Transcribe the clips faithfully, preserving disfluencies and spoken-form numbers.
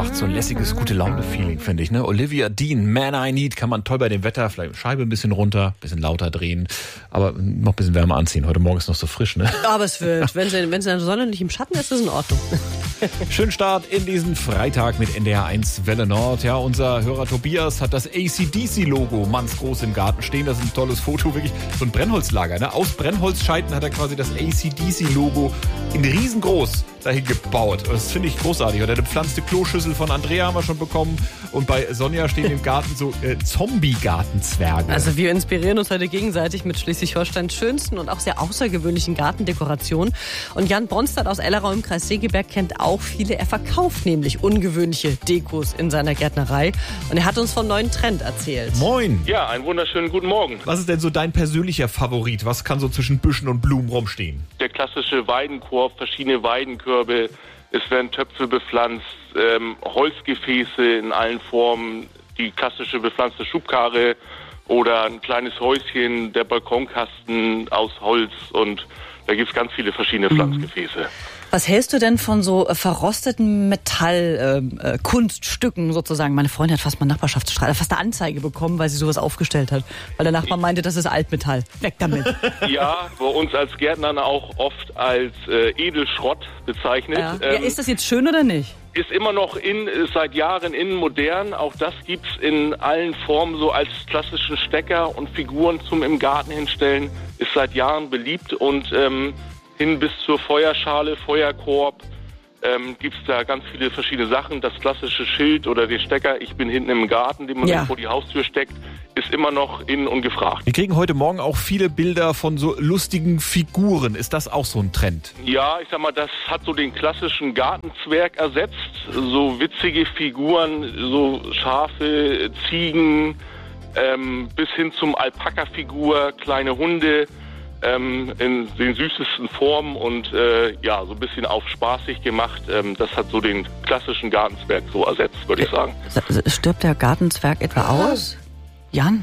macht so ein lässiges, gute Laune-Feeling, finde ich. Ne? Olivia Dean, Man I Need, kann man toll bei dem Wetter, vielleicht Scheibe ein bisschen runter, ein bisschen lauter drehen, aber noch ein bisschen wärmer anziehen. Heute Morgen ist noch so frisch, ne? Aber es wird, wenn sie, wenn sie in der Sonne nicht im Schatten ist, ist es in Ordnung. Schönen Start in diesen Freitag mit N D R eins Welle Nord. Ja, unser Hörer Tobias hat das A C D C-Logo mannsgroß im Garten stehen. Das ist ein tolles Foto, wirklich so ein Brennholzlager. Ne? Aus Brennholzscheiten hat er quasi das A C D C-Logo in riesengroß dahin gebaut. Das finde ich großartig. Und eine bepflanzte Kloschüssel von Andrea haben wir schon bekommen. Und bei Sonja stehen im Garten so äh, Zombie-Gartenzwerge. Also wir inspirieren uns heute gegenseitig mit Schleswig-Holsteins schönsten und auch sehr außergewöhnlichen Gartendekorationen. Und Jan Bronstadt aus Ellerau im Kreis Segeberg kennt auch viele. Er verkauft nämlich ungewöhnliche Dekos in seiner Gärtnerei. Und er hat uns vom neuen Trend erzählt. Moin. Ja, einen wunderschönen guten Morgen. Was ist denn so dein persönlicher Favorit? Was kann so zwischen Büschen und Blumen rumstehen? Der klassische Weidenkorb, verschiedene Weidenkörbe. Es werden Töpfe bepflanzt, ähm, Holzgefäße in allen Formen, die klassische bepflanzte Schubkarre oder ein kleines Häuschen, der Balkonkasten aus Holz, und da gibt es ganz viele verschiedene Pflanzgefäße. Was hältst du denn von so äh, verrosteten Metallkunststücken äh, sozusagen? Meine Freundin hat fast mal Nachbarschaftsstreit, fast eine Anzeige bekommen, weil sie sowas aufgestellt hat. Weil der Nachbar meinte, das ist Altmetall. Weg damit. Ja, bei uns als Gärtnern auch oft als äh, Edelschrott bezeichnet. Ja. Ähm, Ja, ist das jetzt schön oder nicht? Ist immer noch in, ist seit Jahren in modern. Auch das gibt's in allen Formen so als klassischen Stecker und Figuren zum im Garten hinstellen. Ist seit Jahren beliebt, und ähm, hin bis zur Feuerschale, Feuerkorb, ähm, gibt's da ganz viele verschiedene Sachen. Das klassische Schild oder der Stecker, ich bin hinten im Garten, den man Ja. vor die Haustür steckt, ist immer noch in und gefragt. Wir kriegen heute Morgen auch viele Bilder von so lustigen Figuren. Ist das auch so ein Trend? Ja, ich sag mal, das hat so den klassischen Gartenzwerg ersetzt. So witzige Figuren, so Schafe, Ziegen, ähm, bis hin zum Alpaka-Figur, kleine Hunde. Ähm, in den süßesten Formen und äh, ja, so ein bisschen auf spaßig gemacht. Ähm, das hat so den klassischen Gartenzwerg so ersetzt, würde ich sagen. Stirbt der Gartenzwerg etwa aus? Jan?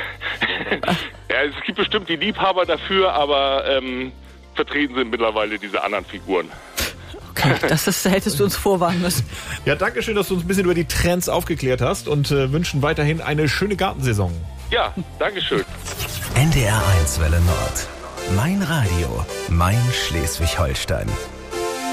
Ja, es gibt bestimmt die Liebhaber dafür, aber ähm, vertreten sind mittlerweile diese anderen Figuren. Okay, das ist, hättest du uns vorwarnen müssen. Ja, danke schön, dass du uns ein bisschen über die Trends aufgeklärt hast, und äh, wünschen weiterhin eine schöne Gartensaison. Ja, Dankeschön. N D R eins Welle Nord. Mein Radio, mein Schleswig-Holstein.